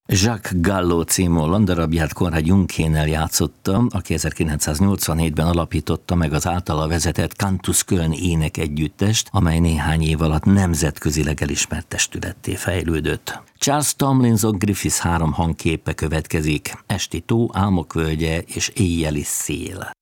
Jacques Gallo című darabját Konrád Junkénnel játszotta, aki 1987-ben alapította meg az általa vezetett Cantus Köln ének együttest, amely néhány év alatt nemzetközileg elismert testületté fejlődött. Charles Tomlinson Griffiths 3 hangképe következik: Esti tó, Álmok völgye és Éjjeli szél.